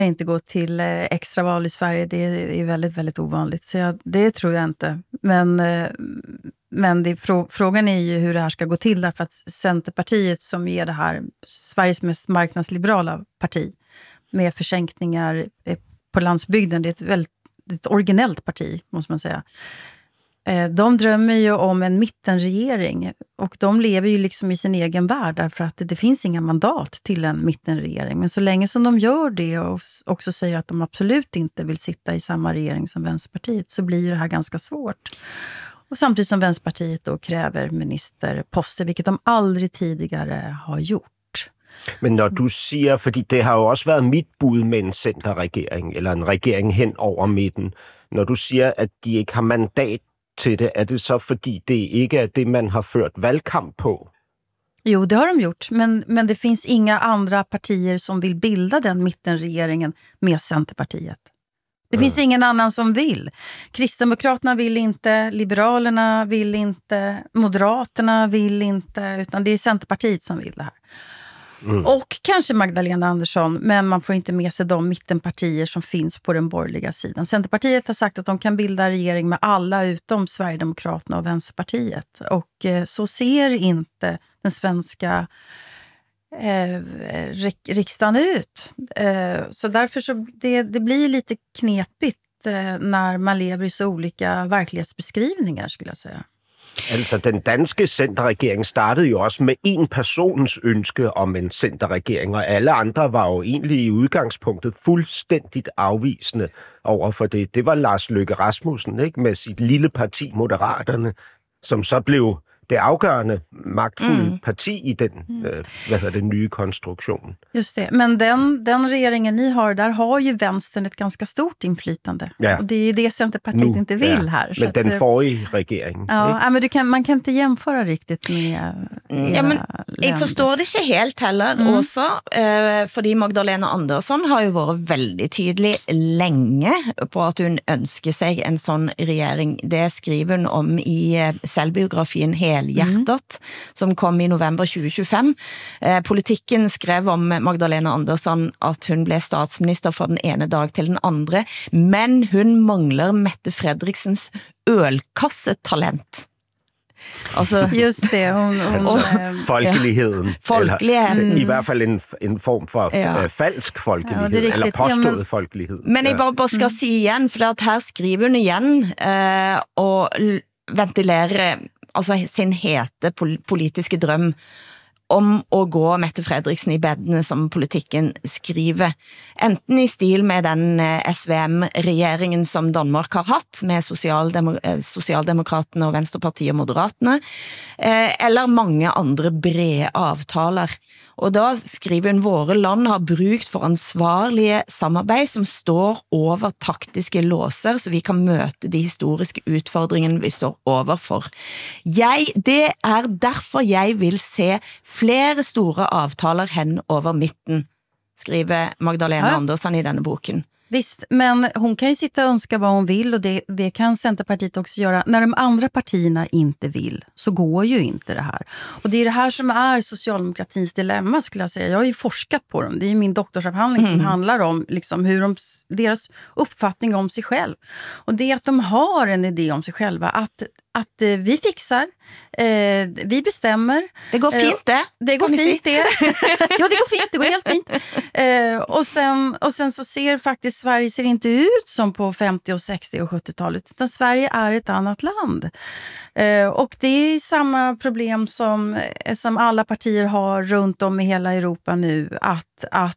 inte gå till extraval i Sverige. Det är väldigt, väldigt ovanligt. Så det tror jag inte. Men frågan är ju hur det här ska gå till. Därför att Centerpartiet, som är det här Sveriges mest marknadsliberala parti med försänkningar på landsbygden, det är ett väldigt originellt parti, måste man säga. De drömmer ju om en mittenregering, och de lever ju liksom i sin egen värld, därför att det finns inga mandat till en mittenregering. Men så länge som de gör det och också säger att de absolut inte vill sitta i samma regering som Vänsterpartiet, så blir det här ganska svårt. Och samtidigt som Vänsterpartiet då kräver ministerposter, vilket de aldrig tidigare har gjort. Men når du siger, fordi det har jo også været mit bud med en centerregering, eller en regering hen over midten, når du siger, at de ikke har mandat til det, er det så fordi det ikke er det, man har ført valgkamp på? Jo, det har de gjort, men det finns inga andra partier som vill bilda den mittenregeringen med Centerpartiet. Det finns ingen annan som vill. Kristdemokraterna vill inte, Liberalerna vill inte, Moderaterna vill inte, utan det är Centerpartiet som vill det här. Och kanske Magdalena Andersson, men man får inte med sig de mittenpartier som finns på den borgerliga sidan. Centerpartiet har sagt att de kan bilda regering med alla utom Sverigedemokraterna och Vänsterpartiet. Och så ser inte den svenska riksdagen ut. Så därför så det blir lite knepigt när man lever i så olika verklighetsbeskrivningar, skulle jag säga. Altså, den danske centerregering startede jo også med en persons ønske om en centerregering, og alle andre var jo egentlig i udgangspunktet fuldstændigt afvisende over for det. Det var Lars Løkke Rasmussen, ikke, med sit lille parti Moderaterne, som så blev det afgørende magtfulde parti i den nye konstruktion. Just det, men den regeringen ni har, där har ju vänstern ett ganska stort inflytande. Ja. Och det är ju det Centerpartiet inte vill här. Men den forrige regering. Ja, men man kan inte jämföra riktigt med men jeg forstår det ikke helt heller også, fordi Magdalena Andersson har jo vært veldig tydelig lenge på at hun ønsker seg en sånn regjering. Det skriver hun om i selvbiografien Helhjertet, som kom i november 2025. Politikken skrev om Magdalena Andersson at hun ble statsminister fra den ene dag til den andre, men hun mangler Mette Fredriksens ølkassetalent. Altså, just det, folkeligheden. Folkeligheden. I hvert fald en form for falsk folkelighed, eller påstået folkelighed. Men jeg bare skal si igjen, for at her skriver hun igjen og ventilerer altså sin hete politiske drøm om å gå Mette Fredriksen i bedene, som politikken skriver. Enten i stil med den SVM-regjeringen som Danmark har hatt, med Sosialdemokratene og Venstrepartiet og Moderatene, eller mange andre brede avtaler. Og da skriver hun, våre land har brukt for ansvarlige samarbeid som står over taktiske låser, så vi kan møte de historiske utfordringene vi står overfor. Det er derfor jeg vil se flere store avtaler hen over midten, skriver Magdalena Andersson i denne boken. Visst, men hon kan ju sitta och önska vad hon vill, och det kan Centerpartiet också göra. När de andra partierna inte vill, så går ju inte det här. Och det är det här som är socialdemokratins dilemma, skulle jag säga. Jag har ju forskat på dem. Det är ju min doktorsavhandling som handlar om liksom hur deras uppfattning om sig själv. Och det är att de har en idé om sig själva, att vi fixar, vi bestämmer. Det går fint det. Det går fint det. Ja, det går fint, det går helt fint. Och sen så ser faktiskt Sverige ser inte ut som på 50- och 60- och 70-talet, utan Sverige är ett annat land. Och det är samma problem som alla partier har runt om i hela Europa nu, att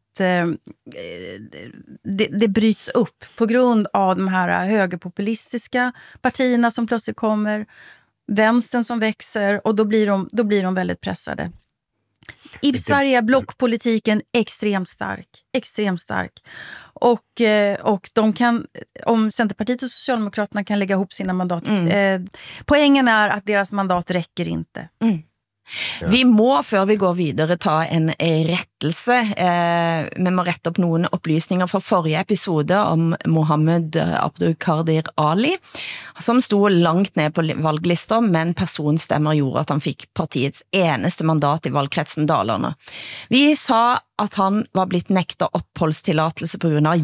det bryts upp på grund av de här högerpopulistiska partierna som plötsligt kommer, vänstern som växer, och då blir de väldigt pressade. I Sverige är blockpolitiken extremt stark. Och de kan, om Centerpartiet och Socialdemokraterna kan lägga ihop sina mandat, poängen är att deras mandat räcker inte. Vi må, før vi går videre, ta en rettelse. Vi må rette opp noen opplysninger fra forrige episode om Mohammed Abdulkadir Ali, som stod langt ned på valglister, men personstemmer gjorde at han fikk partiets eneste mandat i valgkretsen Dalarna. Vi sa at han var blitt nektet oppholdstillatelse på grund av